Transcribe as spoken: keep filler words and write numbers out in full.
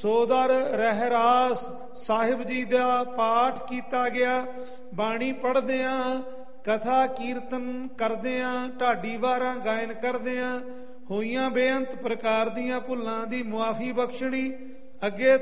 ਸੋਦਰ ਰਹਿਰਾਸ ਸਾਹਿਬ ਜੀ ਦਾ ਪਾਠ ਕੀਤਾ ਗਿਆ। ਬਾਣੀ ਪੜ੍ਹਦਿਆਂ, ਕਥਾ ਕੀਰਤਨ ਕਰਦਿਆਂ, ਢਾਡੀ ਵਾਰਾਂ ਗਾਇਨ ਕਰਦਿਆਂ ਹੋਈਆਂ ਬੇਅੰਤ ਪ੍ਰਕਾਰ ਦੀਆਂ ਭੁੱਲਾਂ ਦੀ ਮੁਆਫੀ ਬਖਸ਼ਣੀ। ਅੱਗੇ